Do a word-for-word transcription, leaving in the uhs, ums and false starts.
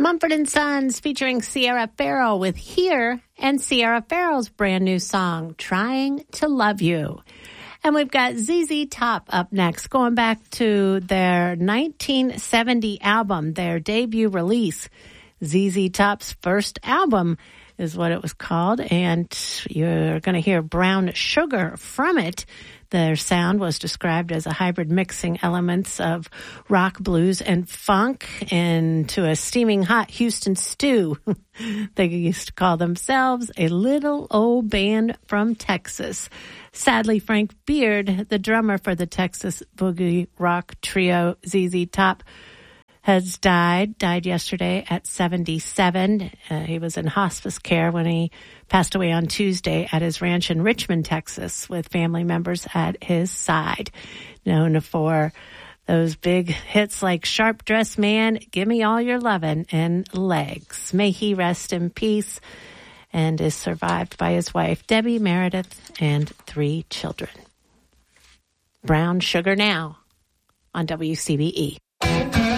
Mumford and Sons featuring Sierra Farrell with Here and Sierra Farrell's brand new song, Trying to Love You. And we've got Z Z Top up next, going back to their nineteen seventy album, their debut release. Z Z Top's first album is what it was called, and you're going to hear Brown Sugar from it. Their sound was described as a hybrid mixing elements of rock, blues, and funk into a steaming hot Houston stew. They used to call themselves a little old band from Texas. Sadly, Frank Beard, the drummer for the Texas boogie rock trio Z Z Top, has died, died yesterday at seventy-seven. Uh, he was in hospice care when he passed away on Tuesday at his ranch in Richmond, Texas, with family members at his side. Known for those big hits like Sharp Dressed Man, Gimme All Your Lovin', and Legs. May he rest in peace, and is survived by his wife, Debbie Meredith, and three children. Brown Sugar now on W C B E.